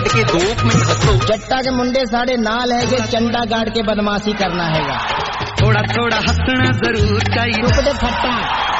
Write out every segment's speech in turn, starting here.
के 2 मिनट हसो। जट्टा के मुंडे साढ़े नाल है के चंडा गाड़ के बदमाशी करना हैगा। थोड़ा थोड़ा हंसना जरूर चाहिए। रुक दे फट्टा।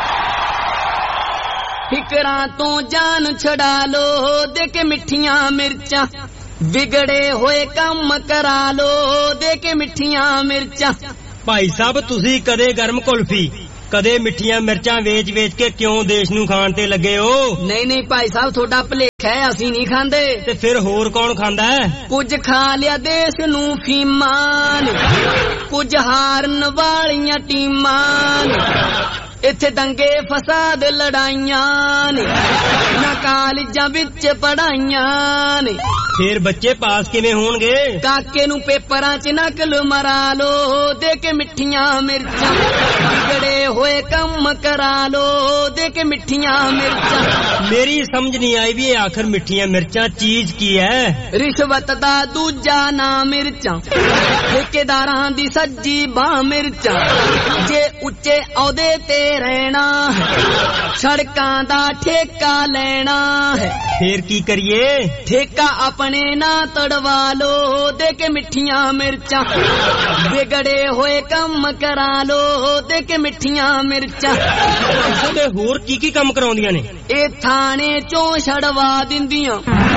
फिकरा तो जान छड़ा लो दे के मिठियां मिर्चा, बिगड़े होए काम करा लो दे के मिठियां मिर्चा। भाई साहब तुसी कदे गरम कुल्फी कदे मिठियां मिर्चां वेच वेच के क्यों देश नू खाण ते लगे हो? नहीं नहीं भाई साहब थोड़ा भलेखा है, असी नहीं खांदे। ते फिर होर कौन खांदा है? कुछ खा लिया देश नू फीमान, कुछ हारन वालियां टीमान, इत्थे दंगे फसाद लड़ाइयां ने, ना कालजां विच पढ़ाइयां ने। फिर बच्चे पास किवें होणगे? काके नू पेपरां च नकल मरा लो दे के मिठियां मिर्चां, बिगड़े होए कम करा लो दे के मिठियां मिर्चां। मेरी समझ नहीं आई भी आखिर मिठियां मिर्चां चीज की है? रिश्वत दा दूजा ना मिर्चां, ठेकेदारां दी सज्जी बां मिर्चां, जे उच्चे औहदे ते रहना है, सड़कां दा ठेका लेना है। फिर की करिए? ठेका अपने ना तड़वा लो दे के मिठियां मिर्चां, बिगड़े होए कम करा लो दे के मिठियां मिर्चां। ते होर की काम कराउंदियां ने? ए थाने चों छड़वा दिंदियां,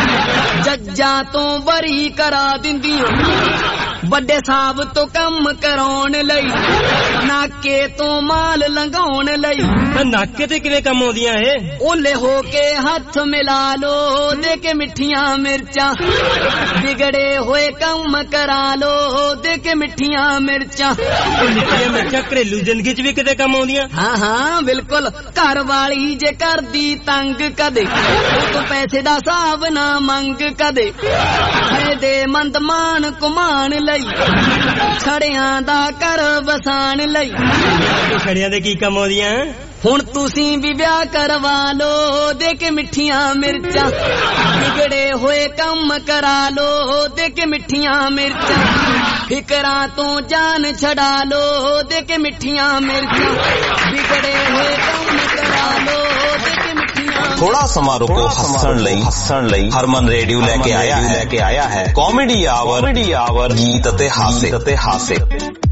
जज्जां तो बरी करा दिंदियां, ਵੱਡੇ ਸਾਹਿਬ ਤੋਂ ਕੰਮ ਕਰਾਉਣ ਲਈ, ਨਾਕੇ ਤੋਂ ਮਾਲ ਲੰਘਾਉਣ ਲਈ। ਨਾਕੇ ਤੇ ਕਿਵੇਂ ਕੰਮ ਆਉਂਦੀਆਂ ਇਹ? ਓਲੇ ਹੋ ਕੇ ਹੱਥ ਮਿਲਾ ਲੋ ਦੇ ਕੇ ਮਿੱਠੀਆਂ ਮਿਰਚਾਂ, ਵਿਗੜੇ ਹੋਏ ਕੰਮ ਕਰਾ ਲੋ ਦੇ ਕੇ ਮਿੱਠੀਆਂ ਮਿਰਚਾਂ। ਮਿੱਠੀਆਂ ਮਿਰਚਾਂ ਘਰੇਲੂ ਜ਼ਿੰਦਗੀ 'ਚ ਵੀ ਕਿਤੇ ਕੰਮ ਆਉਂਦੀਆਂ? ਹਾਂ ਹਾਂ ਬਿਲਕੁਲ। ਘਰ ਵਾਲੀ ਜੇ ਕਰਦੀ ਤੰਗ ਕਦੇ, ਉਹ ਤੋਂ ਪੈਸੇ ਦਾ ਹਿਸਾਬ ਨਾ ਮੰਗ ਕਦੇ, ਫਾਇਦੇਮੰਦ ਮਾਨ ਕੁਮਾਨ ਲਈ, ਛੜਿਆਂ ਦਾ ਘਰ ਵਸਾਣ ਲਈ। ਛੜਿਆਂ ਦੇ ਕੀ ਕੰਮ ਆਉਂਦੀਆਂ? ਹੁਣ ਤੁਸੀਂ ਵੀ ਵਿਆਹ ਕਰਵਾ ਲੋ ਦੇ ਕੇ ਮਿੱਠੀਆਂ ਮਿਰਚਾਂ, ਵਿਗੜੇ ਹੋਏ ਕੰਮ ਕਰਾ ਲੋ ਦੇ ਕੇ ਮਿੱਠੀਆਂ ਮਿਰਚਾਂ। ਫਿਕਰਾਂ ਤੋਂ ਜਾਨ ਛਡਾ ਲੋ ਦੇ ਕੇ ਮਿੱਠੀਆਂ ਮਿਰਚਾਂ, ਵਿਗੜੇ ਹੋਏ ਕੰਮ ਕਰਾ ਲੋ ਦੇ ਕੇ ਮਿੱਠੀਆਂ। थोड़ा समा रुको हसन लई हरमन रेडियो लेके आया है कॉमेडी आवर गीत ते हासे।